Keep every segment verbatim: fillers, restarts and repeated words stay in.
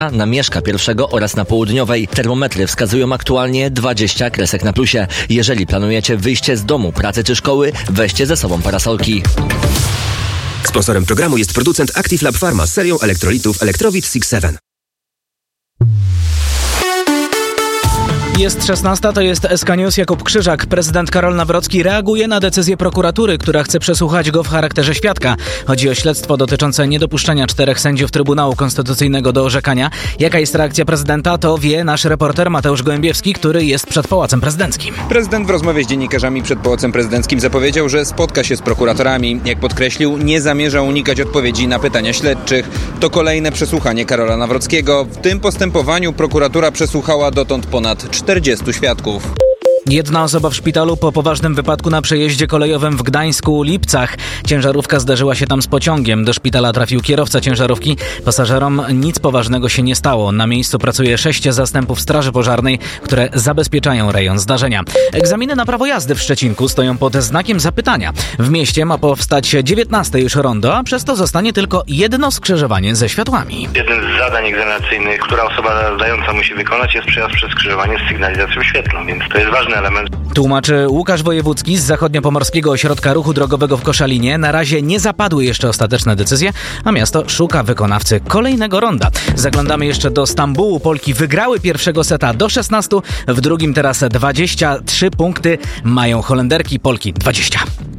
na Mieszka pierwszego oraz na Południowej. Termometry wskazują aktualnie dwadzieścia kresek na plusie. Jeżeli planujecie wyjście z domu, pracy czy szkoły, weźcie ze sobą parasolki. Sponsorem programu jest producent Active Lab Pharma z serią elektrolitów Electrowit six seven. Jest szesnasta, to jest S K News, Jakub Krzyżak. Prezydent Karol Nawrocki reaguje na decyzję prokuratury, która chce przesłuchać go w charakterze świadka. Chodzi o śledztwo dotyczące niedopuszczenia czterech sędziów Trybunału Konstytucyjnego do orzekania. Jaka jest reakcja prezydenta, to wie nasz reporter Mateusz Gołębiewski, który jest przed Pałacem Prezydenckim. Prezydent w rozmowie z dziennikarzami przed Pałacem Prezydenckim zapowiedział, że spotka się z prokuratorami. Jak podkreślił, nie zamierza unikać odpowiedzi na pytania śledczych. To kolejne przesłuchanie Karola Nawrockiego. W tym postępowaniu prokuratura przesłuchała dotąd ponad czterdziestu świadków. Jedna osoba w szpitalu po poważnym wypadku na przejeździe kolejowym w Gdańsku-Lipcach. Ciężarówka zderzyła się tam z pociągiem. Do szpitala trafił kierowca ciężarówki. Pasażerom nic poważnego się nie stało. Na miejscu pracuje sześć zastępów Straży Pożarnej, które zabezpieczają rejon zdarzenia. Egzaminy na prawo jazdy w Szczecinku stoją pod znakiem zapytania. W mieście ma powstać dziewiętnaste już rondo, a przez to zostanie tylko jedno skrzyżowanie ze światłami. Jednym z zadań egzaminacyjnych, która osoba zdająca musi wykonać, jest przejazd przez skrzyżowanie z sygnalizacją świetlną, więc to jest ważne element. Tłumaczy Łukasz Wojewódzki z Zachodniopomorskiego Ośrodka Ruchu Drogowego w Koszalinie. Na razie nie zapadły jeszcze ostateczne decyzje, a miasto szuka wykonawcy kolejnego ronda. Zaglądamy jeszcze do Stambułu. Polki wygrały pierwszego seta do szesnastu, w drugim teraz dwadzieścia trzy punkty mają Holenderki, Polki dwadzieścia.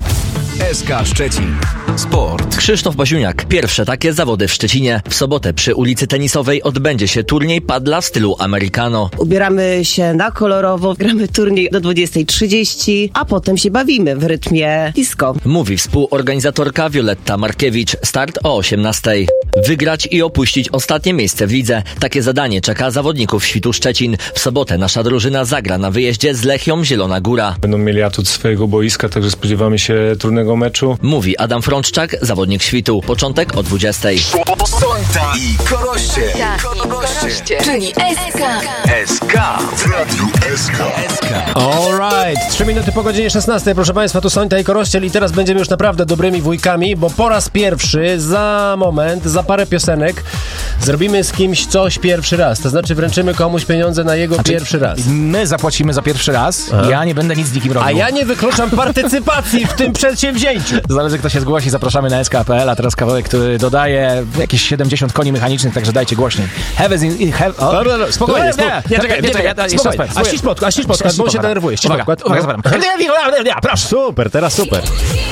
S K Szczecin. Sport. Krzysztof Baziuniak. Pierwsze takie zawody w Szczecinie. W sobotę przy ulicy Tenisowej odbędzie się turniej padla w stylu americano. Ubieramy się na kolorowo, gramy turniej do dwudziestej trzydzieści, a potem się bawimy w rytmie disco. Mówi współorganizatorka Wioletta Markiewicz. Start o osiemnastej. Wygrać i opuścić ostatnie miejsce w lidze. Takie zadanie czeka zawodników Świtu Szczecin. W sobotę nasza drużyna zagra na wyjeździe z Lechią Zielona Góra. Będą mieli atut swojego boiska, także spodziewamy się trudnego meczu. Mówi Adam Frączczak, zawodnik Świtu. Początek o dwudziestej. Sońta i Koroście. Koroście. Czyli S K. S K. W radiu S K. Alright, trzy minuty po godzinie szesnastej, proszę Państwa, tu Sońta i Korościel i teraz będziemy już naprawdę dobrymi wujkami, bo po raz pierwszy, za moment, za parę piosenek zrobimy z kimś coś pierwszy raz, to znaczy wręczymy komuś pieniądze na jego znaczy, pierwszy raz. My zapłacimy za pierwszy raz, Aha. ja nie będę nic z nikim robił. A ja nie wykluczam partycypacji w tym przedsięwzięciu. Zależy, kto się zgłosi, zapraszamy na S K kropka P L, a teraz kawałek, który dodaje jakieś siedemdziesiąt koni mechanicznych, także dajcie głośniej. Have is in... Have, o. No, no, no, spokojnie, nie, spokojnie. Nie, czekaj, nie, czekaj, ja, jeszcze raz powiem. A ścisz podkład, a ścisz podkład, bo się denerwujesz. Uwaga, uwaga, zapraszam. Proszę. Super, teraz super.